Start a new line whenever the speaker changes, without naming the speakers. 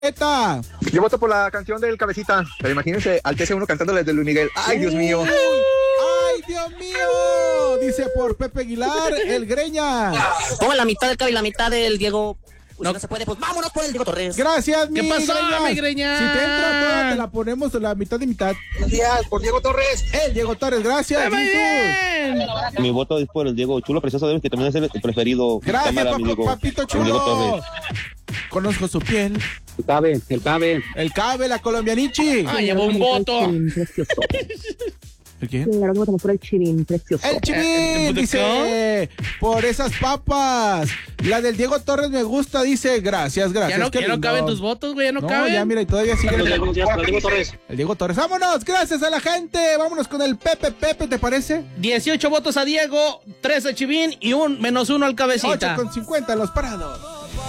Yo voto por la canción del Cabecita. Pero imagínense al TC1 cantándole de Luis Miguel. ¡Ay, Dios mío!
¡Ay, Dios mío! Dice por Pepe Aguilar, el Greña.
Ponga la mitad del Cabe y la mitad del Diego. Pues no se puede, pues vámonos por el Diego Torres.
Gracias,
¿Qué pasó, mi Greña?
Si te entra toda, te la ponemos la mitad y mitad.
Buenos días, por Diego Torres.
El Diego Torres, gracias.
¡Muy bien!
Mi voto es por el Diego Chulo Precioso, que también es el preferido.
Gracias,
Cámara, mi Diego,
papito
el Diego
chulo.
Torres.
Conozco su piel.
El Cabe.
El Cabe, la colombianichi.
Ah, llevó un voto.
¿El quién?
Claro que votamos por el Chivín, precioso.
El Chivín, dice, por esas papas. La del Diego Torres me gusta, dice, gracias.
Ya no
Qué lindo.
caben tus votos, güey, ya no caben.
Ya mira, y todavía sigue el
Buenos días, por el Diego Torres.
Diego Torres. Vámonos, gracias a la gente. Vámonos con el Pepe, ¿te parece?
18 votos a Diego, 13 a Chivín y un -1 al Cabecita.
8,50 los parados.